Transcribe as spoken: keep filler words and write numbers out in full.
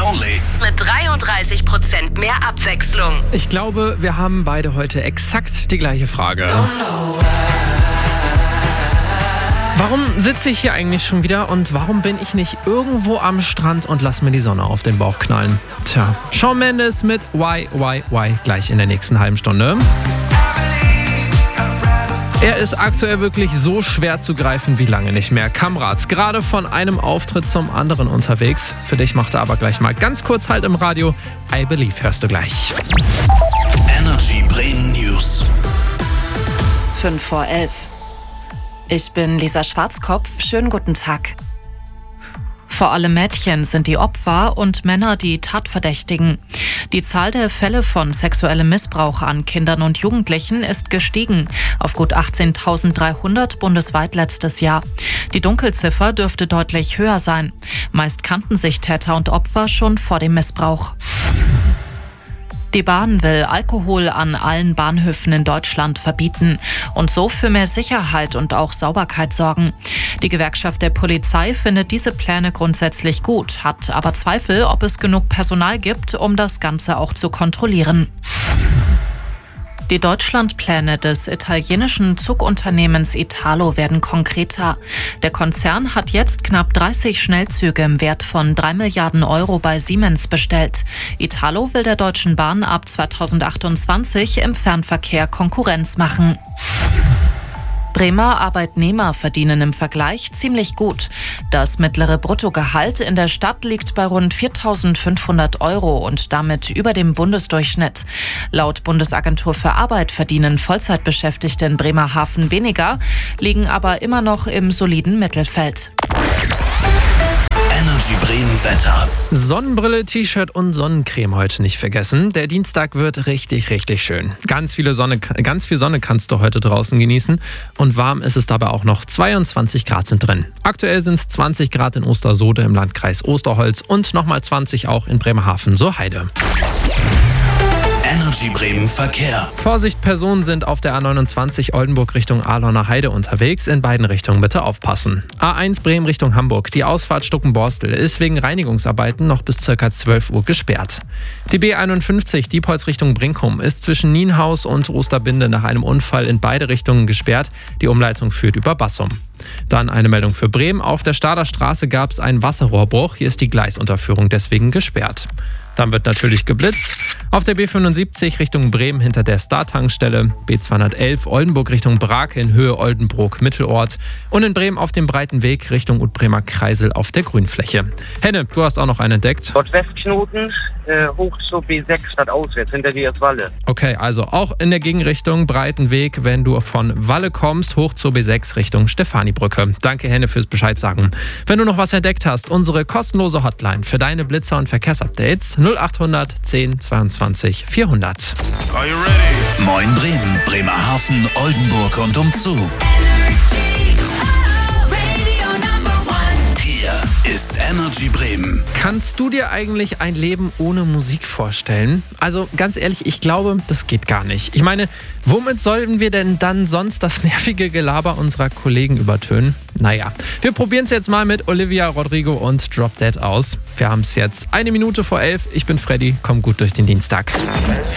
only. Mit dreiunddreißig Prozent mehr Abwechslung. Ich glaube, wir haben beide heute exakt die gleiche Frage. Warum sitze ich hier eigentlich schon wieder und warum bin ich nicht irgendwo am Strand und lass mir die Sonne auf den Bauch knallen? Tja, Shawn Mendes mit Why, Why, Why gleich in der nächsten halben Stunde. Er ist aktuell wirklich so schwer zu greifen wie lange nicht mehr. Kamrat, gerade von einem Auftritt zum anderen unterwegs. Für dich macht er aber gleich mal ganz kurz Halt im Radio. I Believe hörst du gleich. Energy Bremen News. fünf vor elf. Ich bin Lisa Schwarzkopf. Schönen guten Tag. Vor allem Mädchen sind die Opfer und Männer die Tatverdächtigen. Die Zahl der Fälle von sexuellem Missbrauch an Kindern und Jugendlichen ist gestiegen auf gut achtzehntausenddreihundert bundesweit letztes Jahr. Die Dunkelziffer dürfte deutlich höher sein. Meist kannten sich Täter und Opfer schon vor dem Missbrauch. Die Bahn will Alkohol an allen Bahnhöfen in Deutschland verbieten und so für mehr Sicherheit und auch Sauberkeit sorgen. Die Gewerkschaft der Polizei findet diese Pläne grundsätzlich gut, hat aber Zweifel, ob es genug Personal gibt, um das Ganze auch zu kontrollieren. Die Deutschlandpläne des italienischen Zugunternehmens Italo werden konkreter. Der Konzern hat jetzt knapp dreißig Schnellzüge im Wert von drei Milliarden Euro bei Siemens bestellt. Italo will der Deutschen Bahn ab zweitausendachtundzwanzig im Fernverkehr Konkurrenz machen. Bremer Arbeitnehmer verdienen im Vergleich ziemlich gut. Das mittlere Bruttogehalt in der Stadt liegt bei rund viertausendfünfhundert Euro und damit über dem Bundesdurchschnitt. Laut Bundesagentur für Arbeit verdienen Vollzeitbeschäftigte in Bremerhaven weniger, liegen aber immer noch im soliden Mittelfeld. Energy Bremen Wetter. Sonnenbrille, T-Shirt und Sonnencreme heute nicht vergessen. Der Dienstag wird richtig, richtig schön. Ganz viele Sonne, ganz viel Sonne kannst du heute draußen genießen. Und warm ist es dabei auch noch. zweiundzwanzig Grad sind drin. Aktuell sind es zwanzig Grad in Ostersohde im Landkreis Osterholz und nochmal zwanzig auch in Bremerhaven zur Heide. Energy Bremen Verkehr. Vorsicht, Personen sind auf der A neunundzwanzig Oldenburg Richtung Ahlener Heide unterwegs. In beiden Richtungen bitte aufpassen. A eins Bremen Richtung Hamburg. Die Ausfahrt Stuckenborstel ist wegen Reinigungsarbeiten noch bis ca. zwölf Uhr gesperrt. Die B einundfünfzig Diepholz Richtung Brinkum ist zwischen Nienhaus und Osterbinde nach einem Unfall in beide Richtungen gesperrt. Die Umleitung führt über Bassum. Dann eine Meldung für Bremen. Auf der Stader Straße gab es einen Wasserrohrbruch. Hier ist die Gleisunterführung deswegen gesperrt. Dann wird natürlich geblitzt. Auf der B fünfundsiebzig Richtung Bremen hinter der Star-Tankstelle, B zweihundertelf Oldenburg Richtung Brake in Höhe Oldenburg-Mittelort und in Bremen auf dem breiten Weg Richtung Utbremer Kreisel auf der Grünfläche. Henne, du hast auch noch einen entdeckt. Nordwestknoten, äh, hoch zur B sechs statt auswärts, hinter dir ist Walle. Okay, also auch in der Gegenrichtung breiten Weg, wenn du von Walle kommst, hoch zur B sechs Richtung Stefanibrücke. Danke, Henne, fürs Bescheid sagen. Wenn du noch was entdeckt hast, unsere kostenlose Hotline für deine Blitzer- und Verkehrsupdates null achthundert zehn zweiundzwanzig vierhundert. Are you ready? Moin Bremen, Bremerhaven, Oldenburg und umzu. Hier ist Energy Bremen. Kannst du dir eigentlich ein Leben ohne Musik vorstellen? Also ganz ehrlich, ich glaube, das geht gar nicht. Ich meine, womit sollten wir denn dann sonst das nervige Gelaber unserer Kollegen übertönen? Naja, wir probieren es jetzt mal mit Olivia Rodrigo und Drop Dead aus. Wir haben es jetzt eine Minute vor elf. Ich bin Freddy, komm gut durch den Dienstag.